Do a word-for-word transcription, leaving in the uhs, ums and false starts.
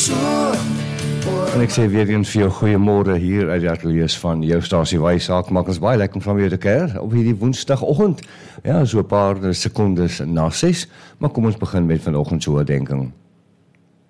En ek sê weer eens vir jou goeiemôre hier uit die ateljee van jou stasie Wysaak. Maak ons baie lekker om van weer te kuier op hierdie woensdagoggend. Ja, so 'n paar sekondes na ses, maar kom ons begin met vanoggend se oordeenking.